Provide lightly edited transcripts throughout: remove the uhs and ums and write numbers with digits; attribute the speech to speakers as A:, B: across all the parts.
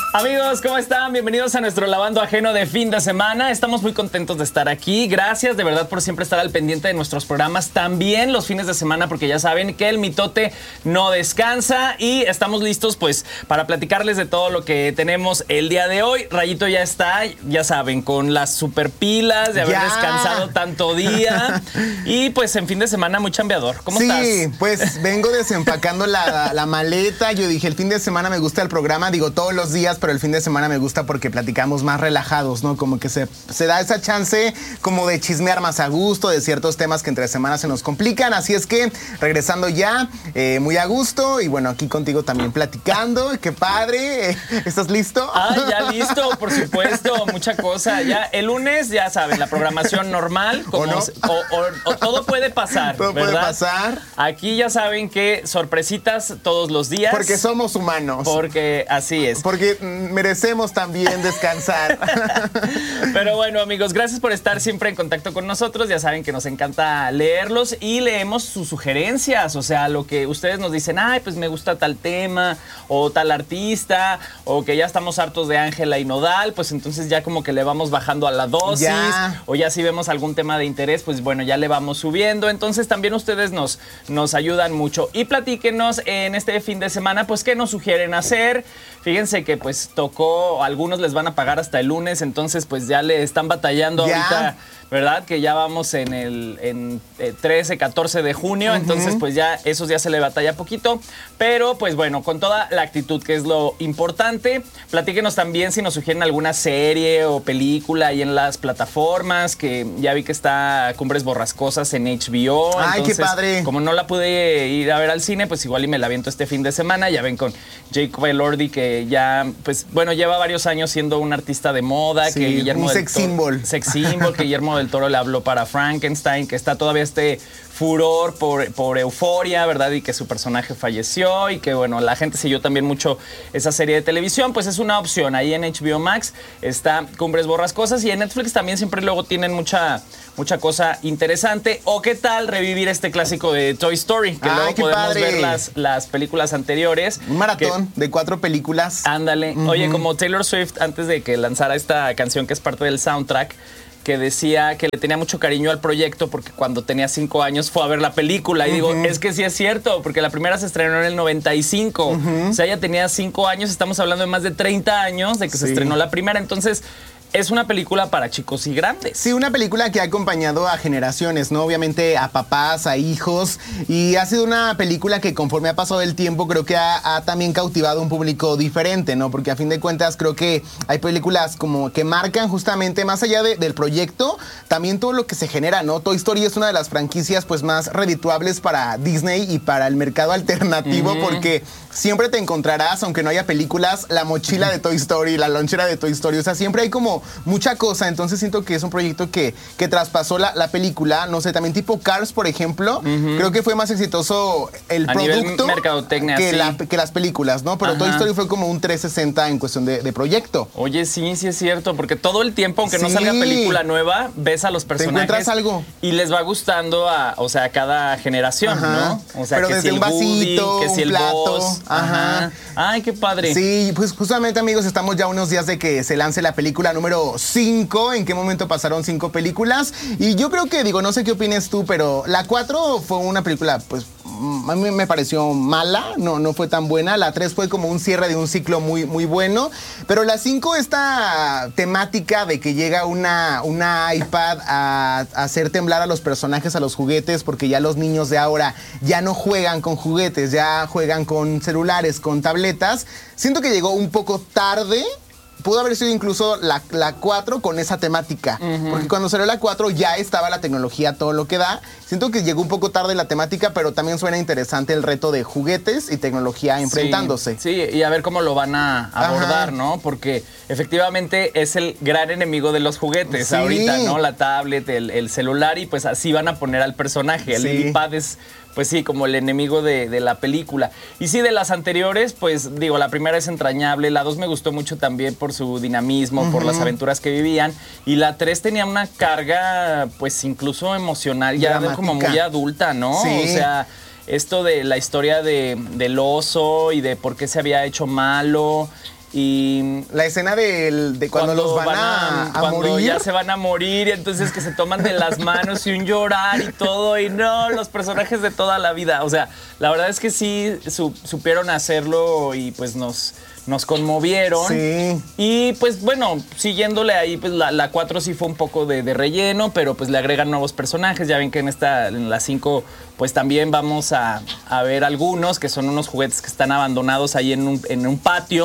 A: Amigos, ¿cómo están? Bienvenidos a nuestro Lavando Ajeno de fin de semana. Estamos muy contentos de estar aquí. Gracias de verdad por siempre estar al pendiente de nuestros programas. También los fines de semana, porque ya saben que el mitote no descansa. Y estamos listos pues para platicarles de todo lo que tenemos el día de hoy. Rayito ya está, ya saben, con las super pilas de haber descansado tanto día. Y pues en fin de semana muy chambeador. ¿Cómo estás?
B: Sí, pues vengo desempacando la maleta. Yo dije, el fin de semana me gusta el programa. Digo, todos los días, pero el fin de semana me gusta porque platicamos más relajados, ¿no? Como que se da esa chance como de chismear más a gusto de ciertos temas que entre semanas se nos complican. Así es que regresando ya, muy a gusto y bueno, aquí contigo también platicando. ¡Qué padre! ¿Estás listo?
A: Ya listo, por supuesto. Mucha cosa. Ya el lunes, ya saben, la programación normal. Como o todo puede pasar,
B: todo
A: ¿verdad?
B: puede pasar.
A: Aquí ya saben que sorpresitas todos los días.
B: Porque somos humanos.
A: Porque así es.
B: Porque merecemos también descansar.
A: Pero bueno, amigos, gracias por estar siempre en contacto con nosotros. Ya saben que nos encanta leerlos y leemos sus sugerencias. O sea, lo que ustedes nos dicen, ay, pues me gusta tal tema o tal artista, o que ya estamos hartos de Ángela y Nodal, pues entonces ya como que le vamos bajando a la dosis.
B: Ya.
A: O ya si vemos algún tema de interés, pues bueno, ya le vamos subiendo. Entonces también ustedes nos ayudan mucho. Y platíquenos en este fin de semana, pues qué nos sugieren hacer. Fíjense que pues tocó, algunos les van a pagar hasta el lunes, entonces pues ya le están batallando ahorita, ¿verdad? Que ya vamos en 13, 14 de junio, entonces pues ya esos días se le batalla poquito, pero pues bueno, con toda la actitud que es lo importante. Platíquenos también si nos sugieren alguna serie o película ahí en las plataformas, que ya vi que está Cumbres Borrascosas en HBO.
B: ¡Ay,
A: entonces,
B: qué padre!
A: Como no la pude ir a ver al cine, pues igual y me la aviento este fin de semana. Ya ven con Jacob Elordi, que ya, pues bueno, lleva varios años siendo un artista de moda.
B: Sí,
A: Que Guillermo
B: un
A: del
B: sex symbol.
A: Sex symbol, que Guillermo del Toro le habló para Frankenstein, que está todavía este furor por Euforia, ¿verdad? Y que su personaje falleció y que, bueno, la gente siguió también mucho esa serie de televisión. Pues es una opción. Ahí en HBO Max está Cumbres Borrascosas y en Netflix también siempre luego tienen mucha cosa interesante. O qué tal revivir este clásico de Toy Story, que luego podemos ver las películas anteriores.
B: Un maratón de 4 películas.
A: Ándale. Oye, como Taylor Swift, antes de que lanzara esta canción que es parte del soundtrack, que decía que le tenía mucho cariño al proyecto porque cuando tenía 5 años fue a ver la película. Y digo, es que sí es cierto, porque la primera se estrenó en el 95. O sea, ella tenía 5 años, estamos hablando de más de 30 años de que se estrenó la primera. Entonces, es una película para chicos y grandes.
B: Sí, una película que ha acompañado a generaciones, ¿no? Obviamente a papás, a hijos. Y ha sido una película que conforme ha pasado el tiempo creo que ha también cautivado un público diferente, ¿no? Porque a fin de cuentas creo que hay películas como que marcan justamente más allá del proyecto, también todo lo que se genera, ¿no? Toy Story es una de las franquicias pues más redituables para Disney y para el mercado alternativo, porque siempre te encontrarás, aunque no haya películas, la mochila de Toy Story, la lonchera de Toy Story. O sea, siempre hay como mucha cosa, entonces siento que es un proyecto que traspasó la película, no sé, también tipo Cars, por ejemplo, creo que fue más exitoso el producto que las películas, ¿no? Pero Toy Story fue como un 360 en cuestión de proyecto.
A: Oye, sí es cierto, porque todo el tiempo, aunque no salga película nueva, ves a los personajes.
B: Te encuentras algo.
A: Y les va gustando a cada generación, ¿no? O sea,
B: pero
A: que
B: desde
A: si
B: un vasito,
A: Woody, que si
B: un
A: el
B: plato.
A: Boss. Ay, qué padre.
B: Sí, pues justamente, amigos, estamos ya unos días de que se lance la película número 5. ¿En qué momento pasaron 5 películas? Y yo creo que, no sé qué opines tú, pero la 4 fue una película, pues, a mí me pareció mala, no fue tan buena. La 3 fue como un cierre de un ciclo muy, muy bueno. Pero la 5, esta temática de que llega una iPad a hacer temblar a los personajes, a los juguetes, porque ya los niños de ahora ya no juegan con juguetes, ya juegan con celulares, con tabletas. Siento que llegó un poco tarde. Pudo haber sido incluso la 4 con esa temática. Porque cuando salió la 4 ya estaba la tecnología, todo lo que da. Siento que llegó un poco tarde la temática, pero también suena interesante el reto de juguetes y tecnología enfrentándose.
A: Sí, y a ver cómo lo van a abordar, ¿no? Porque efectivamente es el gran enemigo de los juguetes ahorita, ¿no? La tablet, el celular, y pues así van a poner al personaje. El iPad es, pues sí, como el enemigo de la película. Y sí, de las anteriores, pues digo, la primera es entrañable, la 2 me gustó mucho también por su dinamismo, por las aventuras que vivían, y la 3 tenía una carga, pues incluso emocional, ya como muy adulta, ¿no?
B: Sí.
A: O sea, esto de la historia del oso y de por qué se había hecho malo.
B: Y la escena de cuando los van a
A: cuando
B: morir.
A: ya se van a morir, y entonces que se toman de las manos y un llorar y todo, y no, los personajes de toda la vida. O sea, la verdad es que sí supieron hacerlo y pues nos conmovieron.
B: Sí.
A: Y pues bueno, siguiéndole ahí, pues la 4 sí fue un poco de relleno, pero pues le agregan nuevos personajes. Ya ven que en la 5 pues también vamos a ver algunos, que son unos juguetes que están abandonados ahí en un patio.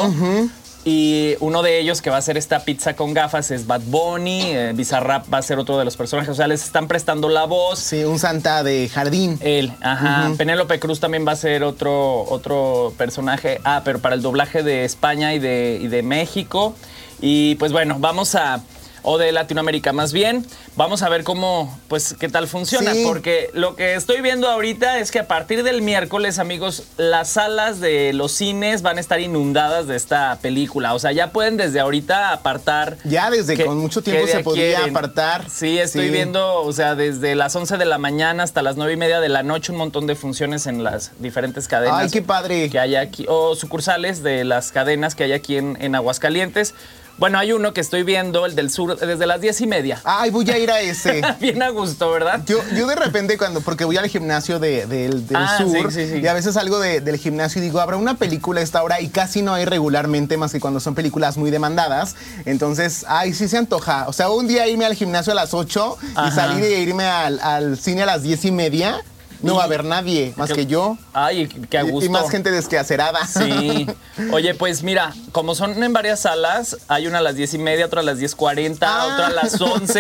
A: Y uno de ellos, que va a ser esta pizza con gafas, es Bad Bunny. Bizarrap va a ser otro de los personajes. O sea, les están prestando la voz.
B: Sí, un Santa de jardín.
A: Él, ajá. Penélope Cruz también va a ser otro personaje. Pero para el doblaje de España y de México. Y pues bueno, o de Latinoamérica más bien. Vamos a ver qué tal funciona.
B: Sí.
A: Porque lo que estoy viendo ahorita es que a partir del miércoles, amigos, las salas de los cines van a estar inundadas de esta película. O sea, ya pueden desde ahorita apartar.
B: Ya con mucho tiempo se podía apartar.
A: Sí, estoy viendo, o sea, desde las 11 de la mañana hasta las 9:30 de la noche, un montón de funciones en las diferentes cadenas.
B: ¡Ay, qué padre!
A: Que hay aquí, o sucursales de las cadenas que hay aquí en Aguascalientes. Bueno, hay uno que estoy viendo, el del sur, desde las 10:30.
B: Ay, voy a ir a ese.
A: Bien a gusto, ¿verdad?
B: Yo de repente porque voy al gimnasio del sur,
A: sí.
B: y a veces salgo del gimnasio y digo, habrá una película a esta hora, y casi no hay regularmente, más que cuando son películas muy demandadas. Entonces, sí se antoja. O sea, un día irme al gimnasio a las 8 y salir e irme al cine a las 10:30. No va a haber nadie más que yo.
A: Ay, qué a gusto.
B: Y más gente desquacerada.
A: Sí. Oye, pues mira, como son en varias salas, hay una a las 10:30, otra a las 10:40, otra a las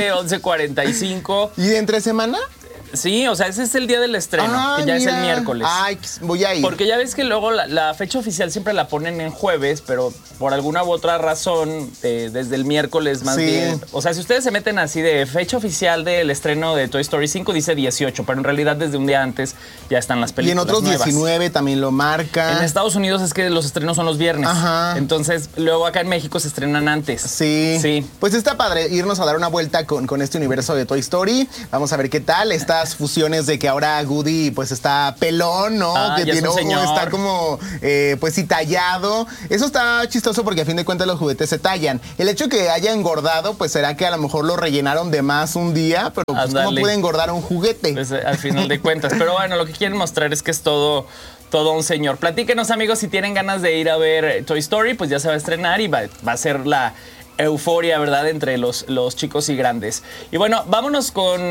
A: 11:45.
B: ¿Y de entre semana?
A: Sí, o sea, ese es el día del estreno, que ya es el miércoles.
B: Ay, voy a ir.
A: Porque ya ves que luego la fecha oficial siempre la ponen en jueves, pero por alguna u otra razón, desde el miércoles más bien. O sea, si ustedes se meten así de fecha oficial del estreno de Toy Story 5, dice 18, pero en realidad desde un día antes ya están las películas.
B: Y en otros
A: nuevas.
B: 19 también lo marca.
A: En Estados Unidos es que los estrenos son los viernes.
B: Ajá.
A: Entonces, luego acá en México se estrenan antes.
B: Sí. Pues está padre irnos a dar una vuelta con este universo de Toy Story. Vamos a ver qué tal. Estas fusiones de que ahora Woody pues está pelón, ¿no? Que
A: ya es un señor.
B: Está como pues sí tallado. Eso está chistoso porque a fin de cuentas los juguetes se tallan. El hecho que haya engordado, pues será que a lo mejor lo rellenaron de más un día, pero pues ¿cómo puede engordar un juguete?
A: Pues, al final de cuentas. Pero bueno, lo que quieren mostrar es que es todo un señor. Platíquenos, amigos, si tienen ganas de ir a ver Toy Story, pues ya se va a estrenar y va a ser la euforia, ¿verdad?, entre los chicos y grandes. Y bueno, vámonos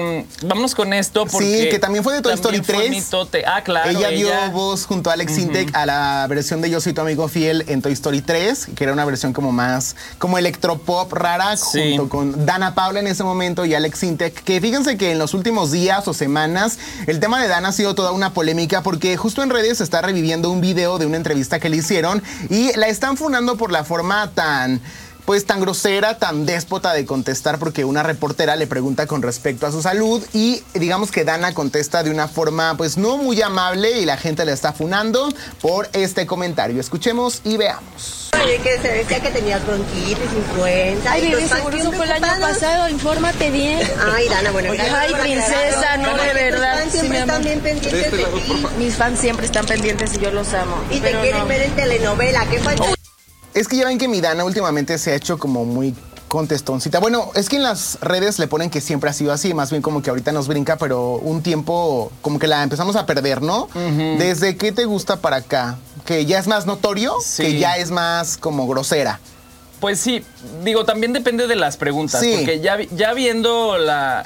A: con esto porque
B: sí, que también fue de Toy Story 3.
A: Claro.
B: Ella dio voz junto a Alex Sintek a la versión de Yo Soy Tu Amigo Fiel en Toy Story 3, que era una versión como más como electropop rara, junto con Dana Paula en ese momento y Alex Sintek, que fíjense que en los últimos días o semanas el tema de Dana ha sido toda una polémica porque justo en redes se está reviviendo un video de una entrevista que le hicieron y la están funando por la forma tan grosera, tan déspota de contestar, porque una reportera le pregunta con respecto a su salud y digamos que Dana contesta de una forma pues no muy amable y la gente le está funando por este comentario. Escuchemos y veamos.
C: Oye, que se decía que tenías bronquitis, influenza.
D: Ay, bebé, seguro eso fue el año pasado, infórmate bien.
C: Ay, Dana, bueno, gracias.
D: Ay, princesa, no, de verdad.
C: Mis fans siempre están bien pendientes de ti.
D: Mis fans siempre están pendientes y yo los amo.
C: Y te quieren ver en telenovela, ¿qué falta?
B: Es que ya ven que mi Dana últimamente se ha hecho como muy contestoncita. Bueno, es que en las redes le ponen que siempre ha sido así, más bien como que ahorita nos brinca, pero un tiempo como que la empezamos a perder, ¿no? ¿Desde qué te gusta para acá? ¿Que ya es más notorio? Sí. ¿Que ya es más como grosera?
A: Pues sí, digo, también depende de las preguntas, porque ya viendo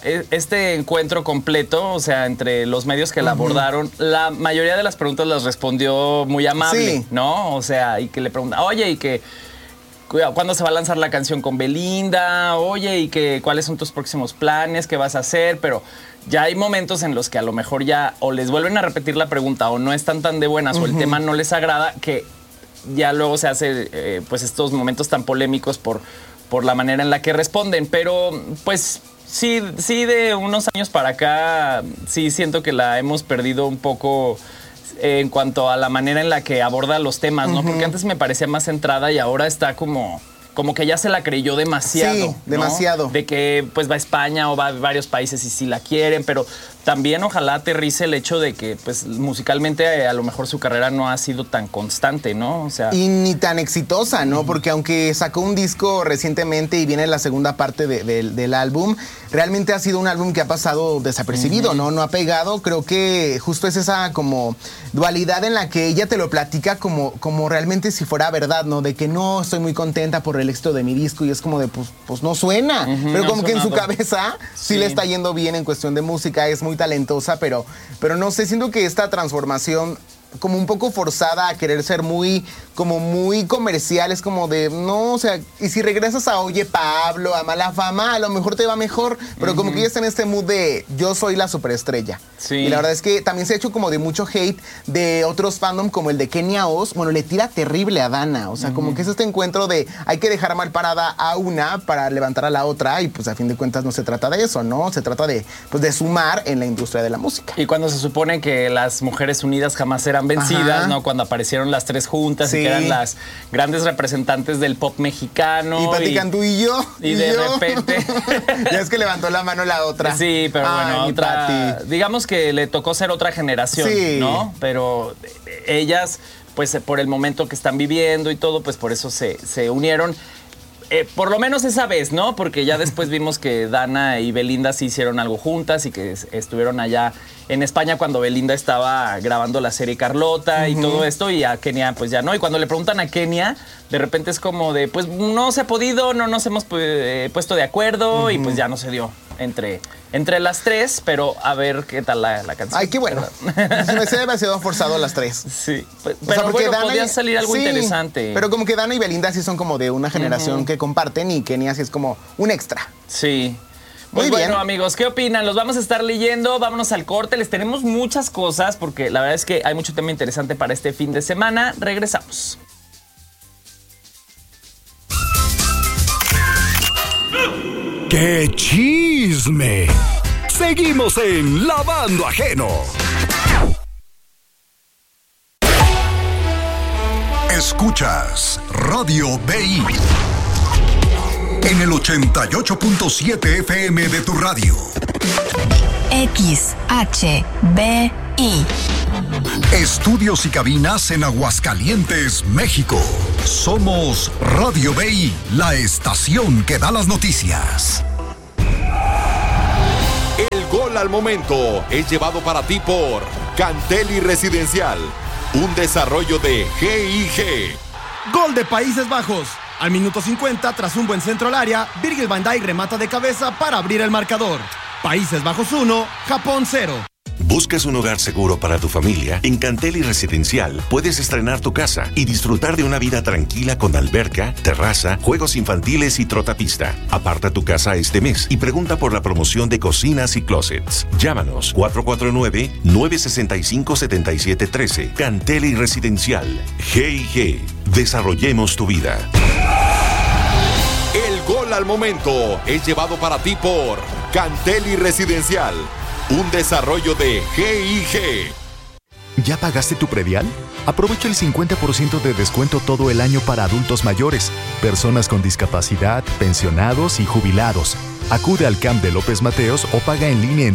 A: este encuentro completo, o sea, entre los medios que la abordaron, la mayoría de las preguntas las respondió muy amable, ¿no? O sea, y que le pregunta, oye, y que ¿cuándo se va a lanzar la canción con Belinda? Oye, y que cuáles son tus próximos planes, qué vas a hacer, pero ya hay momentos en los que a lo mejor ya o les vuelven a repetir la pregunta o no están tan de buenas o el tema no les agrada, que ya luego se hace pues estos momentos tan polémicos por la manera en la que responden. Pero pues sí de unos años para acá sí siento que la hemos perdido un poco en cuanto a la manera en la que aborda los temas, ¿no? Porque antes me parecía más centrada y ahora está como que ya se la creyó demasiado.
B: Sí, demasiado.
A: ¿no? De que pues va a España o va a varios países y sí la quieren, pero también ojalá aterrice el hecho de que pues musicalmente a lo mejor su carrera no ha sido tan constante, ¿no? O sea,
B: y ni tan exitosa, ¿no? Porque aunque sacó un disco recientemente y viene la segunda parte del álbum, realmente ha sido un álbum que ha pasado desapercibido, ¿no? No ha pegado. Creo que justo es esa como dualidad en la que ella te lo platica como realmente si fuera verdad, ¿no? De que no, estoy muy contenta por el éxito de mi disco y es como de, pues no suena. Pero
A: no
B: como que en su
A: sonado.
B: cabeza sí le está yendo bien en cuestión de música, es muy talentosa, pero no sé, siento que esta transformación como un poco forzada a querer ser muy comercial, es como de, no, o sea, y si regresas a Oye Pablo, a Mala Fama, a lo mejor te va mejor, pero como que ella está en este mood de yo soy la superestrella.
A: Sí.
B: Y la verdad es que también se ha hecho como de mucho hate de otros fandom como el de Kenia Oz, bueno, le tira terrible a Dana, o sea, como que es este encuentro de hay que dejar mal parada a una para levantar a la otra y pues a fin de cuentas no se trata de eso, ¿no? Se trata de sumar en la industria de la música.
A: y cuando se supone que las mujeres unidas jamás eran vencidas,
B: Ajá.
A: ¿no? Cuando aparecieron las tres juntas
B: Sí.
A: y que eran las grandes representantes del pop mexicano.
B: Y platican tú y yo.
A: y de
B: yo.
A: repente...
B: Ya es que levantó la mano la otra.
A: Sí, pero
B: Ay,
A: bueno,
B: mi
A: otra,
B: Pati.
A: digamos que le tocó ser otra generación,
B: Sí.
A: ¿no? Pero ellas, pues por el momento que están viviendo y todo, pues por eso se unieron. Por lo menos esa vez, ¿no? Porque ya después vimos que Dana y Belinda sí hicieron algo juntas y que estuvieron allá en España cuando Belinda estaba grabando la serie Carlota y todo esto, y a Kenia pues ya no. Y cuando le preguntan a Kenia, de repente es como de, pues no se ha podido, no nos hemos puesto de acuerdo y pues ya no se dio entre las tres, pero a ver qué tal la canción.
B: Ay, qué bueno. Se me hace demasiado forzado las tres.
A: Sí,
B: O sea,
A: pero
B: porque
A: bueno,
B: Dana
A: podía salir algo
B: sí,
A: interesante.
B: Pero como que Dana y Belinda sí son como de una generación que comparten y Kenia sí es como un extra.
A: Sí. Pues
B: Muy bien.
A: bueno, amigos, ¿qué opinan? Los vamos a estar leyendo, vámonos al corte, les tenemos muchas cosas porque la verdad es que hay mucho tema interesante para este fin de semana. Regresamos.
E: ¡Qué chisme! Seguimos en Lavando Ajeno. Escuchas Radio BI en el 88.7 FM de tu radio.
F: XHBI.
E: Estudios y cabinas en Aguascalientes, México. Somos Radio BI, la estación que da las noticias.
G: El gol al momento es llevado para ti por Canteli Residencial, un desarrollo de GIG.
H: Gol de Países Bajos. Al minuto 50, tras un buen centro al área, Virgil van Dijk remata de cabeza para abrir el marcador. Países Bajos 1, Japón 0.
I: ¿Buscas un hogar seguro para tu familia? En Canteli Residencial puedes estrenar tu casa y disfrutar de una vida tranquila con alberca, terraza, juegos infantiles y trotapista. Aparta tu casa este mes y pregunta por la promoción de cocinas y closets. Llámanos 449-965-7713. Canteli Residencial. G&G. Desarrollemos tu vida.
G: El gol al momento es llevado para ti por Canteli Residencial, un desarrollo de GIG.
J: ¿Ya pagaste tu predial? Aprovecha el 50% de descuento todo el año para adultos mayores, personas con discapacidad, pensionados y jubilados. Acude al CAMP de López Mateos o paga en línea en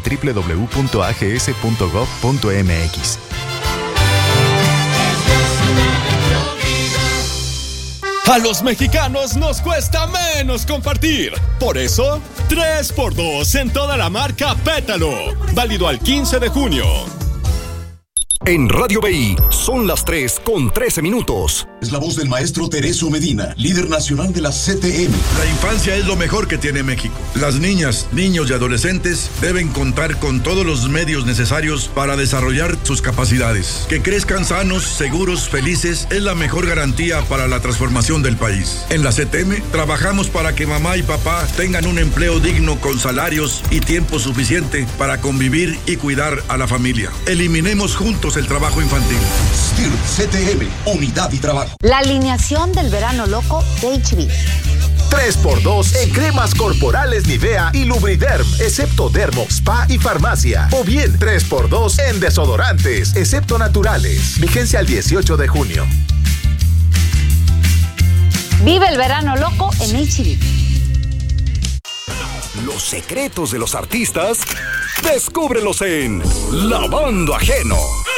J: www.ags.gov.mx.
K: A los mexicanos nos cuesta menos compartir. Por eso, 3x2 en toda la marca Pétalo. Válido al 15 de junio.
E: En Radio BI son las 3:13.
L: Es la voz del maestro Teresio Medina, líder nacional de la CTM.
M: La infancia es lo mejor que tiene México. Las niñas, niños y adolescentes deben contar con todos los medios necesarios para desarrollar sus capacidades. Que crezcan sanos, seguros, felices es la mejor garantía para la transformación del país. En la CTM trabajamos para que mamá y papá tengan un empleo digno con salarios y tiempo suficiente para convivir y cuidar a la familia. Eliminemos juntos el trabajo infantil.
L: STIR CTM, unidad y trabajo.
F: La alineación del verano loco de HB.
N: 3x2 en cremas corporales Nivea y Lubriderm, excepto Dermo, Spa y Farmacia. O bien 3x2 en desodorantes, excepto naturales. Vigencia el 18 de junio.
F: Vive el verano loco en HB.
E: Los secretos de los artistas Descúbrelos en Lavando Ajeno.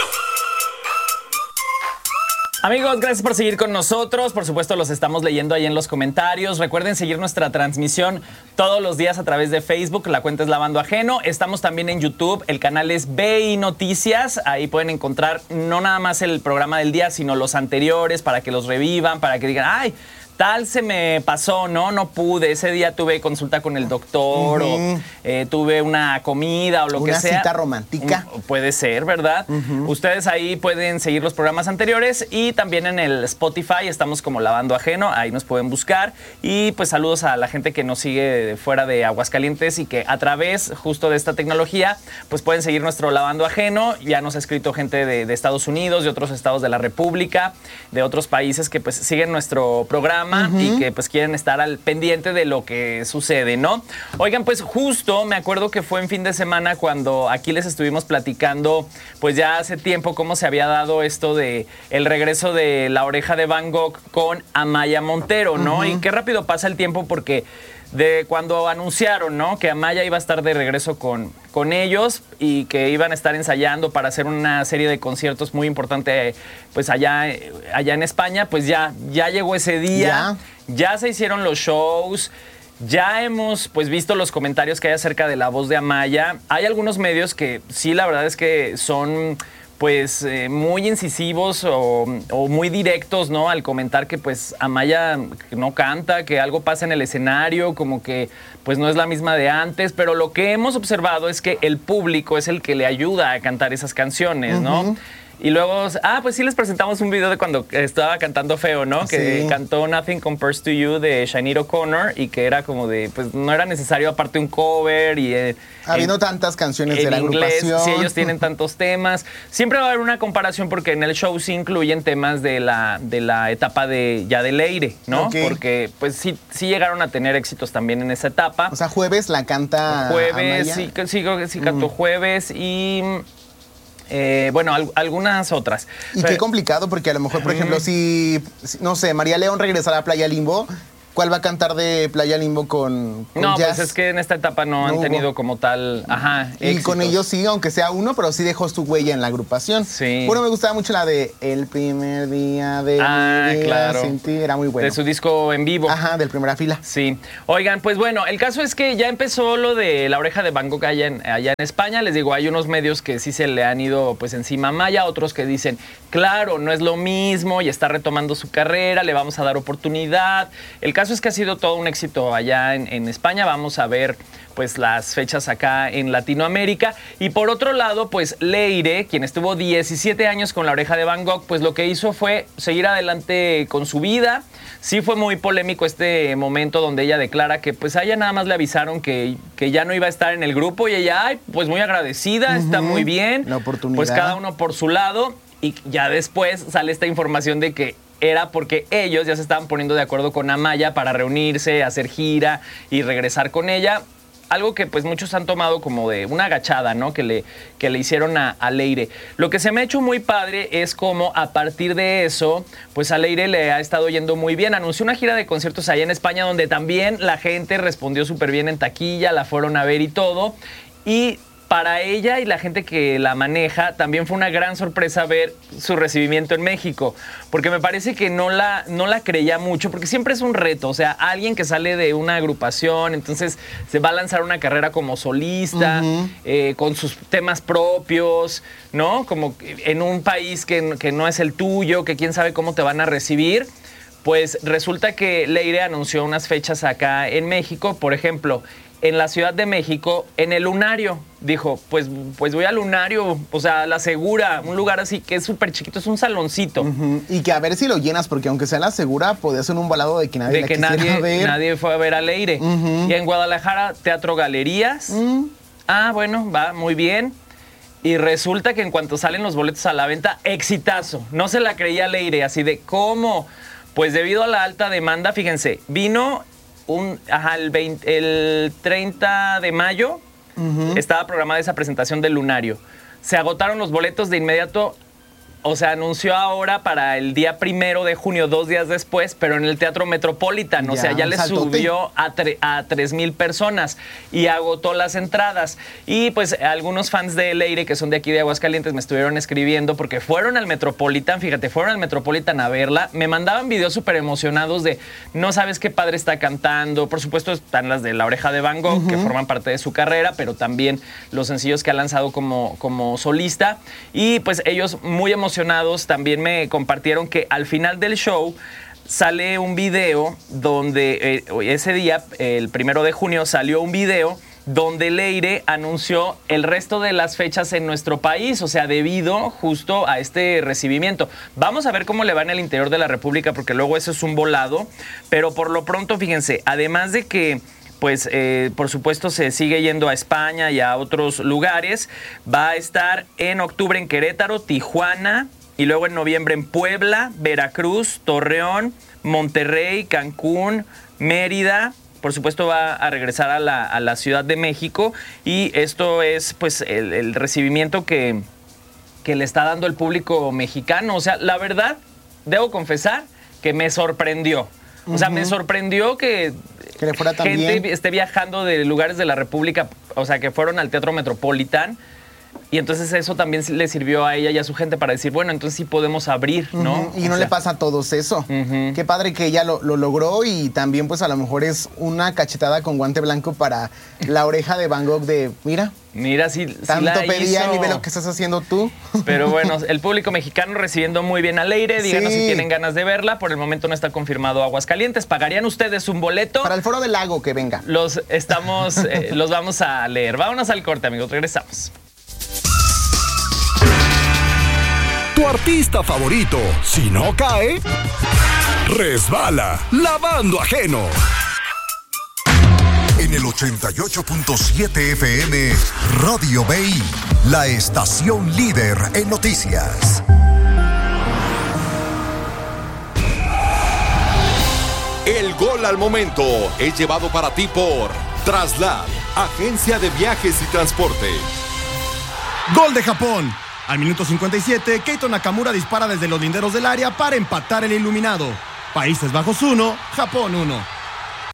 A: Amigos, gracias por seguir con nosotros. Por supuesto, los estamos leyendo ahí en los comentarios. Recuerden seguir nuestra transmisión todos los días a través de Facebook. La cuenta es Lavando Ajeno. Estamos también en YouTube. El canal es BI Noticias. Ahí pueden encontrar no nada más el programa del día, sino los anteriores para que los revivan, para que digan, ¡ay! Tal se me pasó, no pude. Ese día tuve consulta con el doctor o tuve una comida o lo que sea.
B: Una cita romántica.
A: Puede ser, ¿verdad? Ustedes ahí pueden seguir los programas anteriores y también en el Spotify estamos como Lavando Ajeno. Ahí nos pueden buscar. Y pues saludos a la gente que nos sigue fuera de Aguascalientes y que a través justo de esta tecnología pues pueden seguir nuestro Lavando Ajeno. Ya nos ha escrito gente de Estados Unidos, de otros estados de la República, de otros países que pues siguen nuestro programa y que pues quieren estar al pendiente de lo que sucede, ¿no? Oigan, pues justo me acuerdo que fue en fin de semana cuando aquí les estuvimos platicando pues ya hace tiempo cómo se había dado esto de el regreso de La Oreja de Van Gogh con Amaya Montero, ¿no? Y qué rápido pasa el tiempo porque de cuando anunciaron, ¿no? Que Amaya iba a estar de regreso con ellos y que iban a estar ensayando para hacer una serie de conciertos muy importante pues allá en España, pues ya llegó ese día, ya se hicieron los shows. Ya hemos pues visto los comentarios que hay acerca de la voz de Amaya. Hay algunos medios que sí, la verdad es que son pues muy incisivos o muy directos, ¿no? Al comentar que pues Amaya no canta, que algo pasa en el escenario, como que pues no es la misma de antes, pero lo que hemos observado es que el público es el que le ayuda a cantar esas canciones, ¿no? Y luego, pues sí les presentamos un video de cuando estaba cantando feo, ¿no? Que cantó Nothing Compares to You de Sinead O'Connor y que era como de, pues no era necesario aparte un cover y...
B: Habiendo tantas canciones de la agrupación.
A: Si ellos tienen tantos temas. Siempre va a haber una comparación porque en el show sí incluyen temas de la etapa de Leire, ¿no? Porque pues sí llegaron a tener éxitos también en esa etapa.
B: O sea, Jueves la canta
A: Jueves,
B: Amaya.
A: sí creo que sí cantó Jueves y... bueno, algunas otras.
B: Y qué complicado, porque a lo mejor, por ejemplo, si, no sé, María León regresara a Playa Limbo, ¿cuál va a cantar de Playa Limbo con
A: no,
B: jazz?
A: Pues es que en esta etapa no han tenido como tal,
B: y
A: éxitos.
B: con ellos sí, aunque sea uno, pero sí dejó su huella en la agrupación.
A: Sí.
B: Bueno, me gustaba mucho la de El primer día de mi vida
A: claro.
B: sin ti, era muy bueno.
A: De su disco en vivo.
B: Del Primera Fila.
A: Sí. Oigan, pues bueno, el caso es que ya empezó lo de La Oreja de Van Gogh allá en España. Les digo, hay unos medios que sí se le han ido pues encima a Amaya, otros que dicen, claro, no es lo mismo y está retomando su carrera, le vamos a dar oportunidad. El caso es que ha sido todo un éxito allá en España. Vamos a ver pues las fechas acá en Latinoamérica. Y por otro lado, pues Leire, quien estuvo 17 años con La Oreja de Van Gogh, pues lo que hizo fue seguir adelante con su vida. Sí fue muy polémico este momento donde ella declara que pues a ella nada más le avisaron que ya no iba a estar en el grupo y ella, pues muy agradecida, está muy bien.
B: La oportunidad.
A: Pues cada uno por su lado y ya después sale esta información de que era porque ellos ya se estaban poniendo de acuerdo con Amaya para reunirse, hacer gira y regresar con ella. Algo que pues muchos han tomado como de una agachada, ¿no? Que le hicieron a Leire. Lo que se me ha hecho muy padre es como a partir de eso, pues a Leire le ha estado yendo muy bien. Anunció una gira de conciertos allá en España donde también la gente respondió súper bien en taquilla, la fueron a ver y todo. Y para ella y la gente que la maneja también fue una gran sorpresa ver su recibimiento en México, porque me parece que no la creía mucho, porque siempre es un reto, o sea, alguien que sale de una agrupación, entonces se va a lanzar una carrera como solista, con sus temas propios, ¿no? Como en un país que no es el tuyo, que quién sabe cómo te van a recibir. Pues resulta que Leire anunció unas fechas acá en México, por ejemplo, en la Ciudad de México, en el Lunario. Dijo, pues voy al Lunario, o sea, La Segura, un lugar así que es súper chiquito, es un saloncito.
B: Y que a ver si lo llenas, porque aunque sea La Segura, podía ser un volado de que nadie la quisiera ver.
A: Nadie fue a ver a Leire. Y en Guadalajara, Teatro Galerías. Bueno, va, muy bien. Y resulta que en cuanto salen los boletos a la venta, exitazo. No se la creía Leire, así de, ¿cómo? Pues debido a la alta demanda, fíjense, vino el 30 de mayo estaba programada esa presentación del Lunario. Se agotaron los boletos de inmediato. o sea, anunció ahora para el día 1 de junio, 2 días después, pero en el Teatro Metropolitan. O sea, ya le subió a 3,000 personas y agotó las entradas. Y pues algunos fans de Leire, que son de aquí de Aguascalientes, me estuvieron escribiendo porque fueron al Metropolitan, fíjate, fueron al Metropolitan a verla. Me mandaban videos súper emocionados de no sabes qué padre está cantando. Por supuesto están las de La Oreja de Van Gogh, que forman parte de su carrera, pero también los sencillos que ha lanzado como solista. Y pues ellos muy emocionados también me compartieron que al final del show sale un video donde ese día, el 1 de junio, salió un video donde Leire anunció el resto de las fechas en nuestro país, o sea, debido justo a este recibimiento. Vamos a ver cómo le va en el interior de la República, porque luego eso es un volado, pero por lo pronto, fíjense, además de que pues por supuesto se sigue yendo a España y a otros lugares. Va a estar en octubre en Querétaro, Tijuana, y luego en noviembre en Puebla, Veracruz, Torreón, Monterrey, Cancún, Mérida. Por supuesto va a regresar a la Ciudad de México, y esto es pues el recibimiento que le está dando el público mexicano. O sea, la verdad, debo confesar que me sorprendió. O sea, me sorprendió que
B: le fuera tan
A: gente
B: bien.
A: esté viajando de lugares de la República, o sea, que fueron al Teatro Metropolitan. Y entonces eso también le sirvió a ella y a su gente para decir, bueno, entonces sí podemos abrir, ¿no?
B: Y no le pasa a todos eso. Qué padre que ella lo logró, y también pues a lo mejor es una cachetada con guante blanco para La Oreja de Van Gogh de, mira,
A: sí
B: tanto
A: la
B: pedían
A: hizo.
B: Y ve lo que estás haciendo tú.
A: Pero bueno, el público mexicano recibiendo muy bien a Leire. Díganos
B: Sí.
A: si tienen ganas de verla. Por el momento no está confirmado Aguascalientes. ¿Pagarían ustedes un boleto?
B: Para el Foro del Lago, que venga.
A: Los vamos a leer. Vámonos al corte, amigos. Regresamos.
E: Tu artista favorito, si no cae, resbala lavando ajeno. En el 88.7 FM, Radio BI, la estación líder en noticias.
G: El gol al momento es llevado para ti por Traslad, agencia de viajes y transporte.
H: Gol de Japón. Al minuto 57, Keito Nakamura dispara desde los linderos del área para empatar el iluminado. Países Bajos 1, Japón 1.